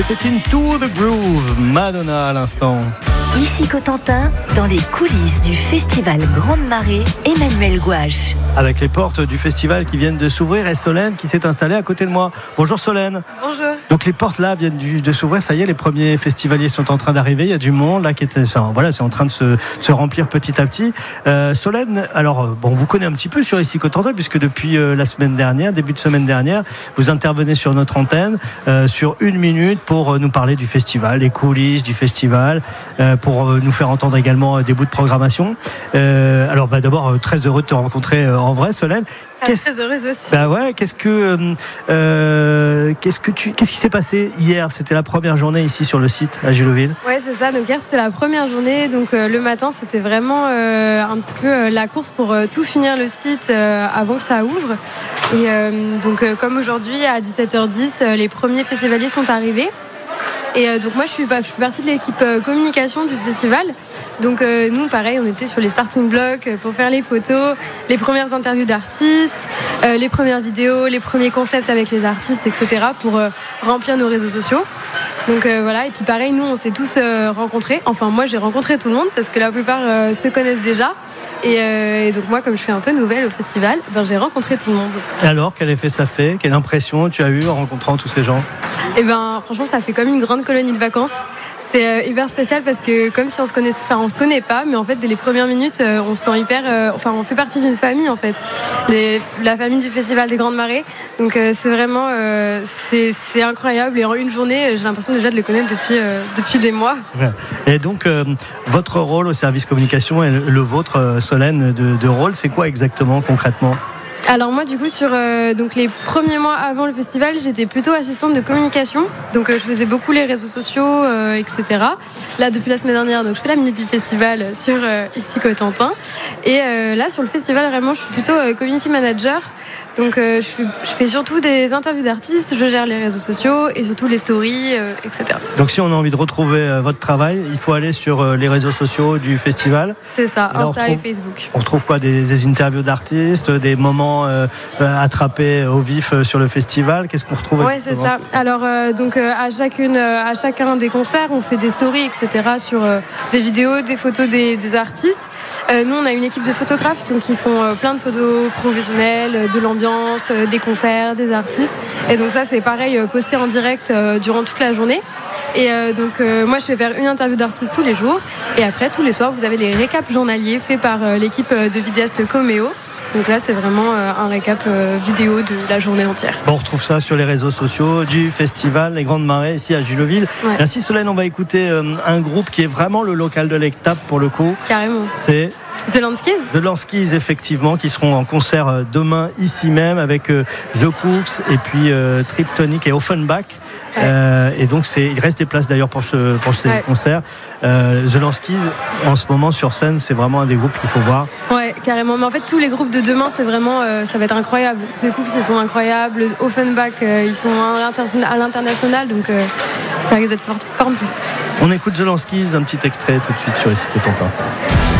C'était Into the Groove, Madonna à l'instant. Ici Cotentin, dans les coulisses du festival Grande Marée, Emmanuel Gouache. Avec les portes du festival qui viennent de s'ouvrir et Solène qui s'est installée à côté de moi. Bonjour Solène. Bonjour. Donc les portes là viennent de s'ouvrir, ça y est, les premiers festivaliers sont en train d'arriver, il y a du monde là c'est en train de se remplir petit à petit. Solène, alors on vous connaît un petit peu sur Ici Cotentin puisque depuis la semaine dernière, début de semaine dernière, vous intervenez sur notre antenne sur 1 minute pour nous parler du festival, les coulisses du festival, pour nous faire entendre également des bouts de programmation. Alors d'abord très heureux de te rencontrer en vrai Solène. Très heureuse aussi. Bah ouais, qu'est-ce qui s'est passé hier? C'était la première journée ici sur le site à Julloville. Ouais, c'est ça. Donc hier c'était la première journée. Donc le matin c'était vraiment un petit peu la course pour tout finir le site avant que ça ouvre. Et donc comme aujourd'hui à 17h10, les premiers festivaliers sont arrivés. Et donc moi je suis partie de l'équipe communication du festival. Donc nous pareil, on était sur les starting blocks pour faire les photos, les premières interviews d'artistes, les premières vidéos, les premiers concepts avec les artistes, etc. pour remplir nos réseaux sociaux. Donc voilà, et puis pareil, nous on s'est tous rencontrés. Enfin moi j'ai rencontré tout le monde parce que la plupart se connaissent déjà. Et donc moi comme je suis un peu nouvelle au festival, j'ai rencontré tout le monde. Et alors, quel effet ça fait? Quelle impression tu as eu en rencontrant tous ces gens? Et franchement ça fait comme une grande colonie de vacances. C'est hyper spécial parce que comme si on se connaissait, on se connaît pas, mais en fait dès les premières minutes on se sent hyper, on fait partie d'une famille en fait, la famille du festival des Grandes Marées. Donc c'est vraiment c'est incroyable et en une journée j'ai l'impression déjà de les connaître depuis des mois. Et donc votre rôle au service communication et le vôtre Solène de rôle, c'est quoi exactement concrètement? Alors moi du coup sur donc les premiers mois avant le festival j'étais plutôt assistante de communication, donc je faisais beaucoup les réseaux sociaux, etc. Là depuis la semaine dernière donc je fais la minute du festival sur Ici Cotentin et là sur le festival vraiment je suis plutôt community manager. Donc je fais surtout des interviews d'artistes, je gère les réseaux sociaux et surtout les stories, etc. Donc si on a envie de retrouver votre travail, il faut aller sur les réseaux sociaux du festival. C'est ça, Insta et Facebook. On retrouve quoi? Des interviews d'artistes, des moments attrapés au vif sur le festival? Qu'est-ce qu'on retrouve? Ouais, c'est ça. Alors donc à chacun des concerts, on fait des stories, etc. sur des vidéos, des photos des artistes. Nous on a une équipe de photographes donc qui font plein de photos professionnelles, de l'ambiance, des concerts, des artistes. Et donc ça c'est pareil, posté en direct durant toute la journée. Et donc moi je vais faire une interview d'artiste tous les jours. Et après tous les soirs vous avez les récaps journaliers faits par l'équipe de vidéastes Coméo. Donc là c'est vraiment un récap vidéo de la journée entière. On retrouve ça sur les réseaux sociaux du festival Les Grandes Marées ici à Julloville. Ouais. Ainsi Solène, on va écouter un groupe qui est vraiment le local de l'étape pour le coup. Carrément. C'est The Landskis. The Landskis, effectivement, qui seront en concert demain ici même avec The Cooks et puis Triptonic et Offenbach. Ouais. Et donc il reste des places d'ailleurs pour ces concerts. The Landskis en ce moment sur scène, c'est vraiment un des groupes qu'il faut voir. Ouais, carrément. Mais en fait tous les groupes de demain c'est vraiment ça va être incroyable. The Cooks ils sont incroyables, Offenbach ils sont à l'international donc ça risque d'être formidable. On écoute The Landskis, un petit extrait tout de suite sur Ici Cotentin.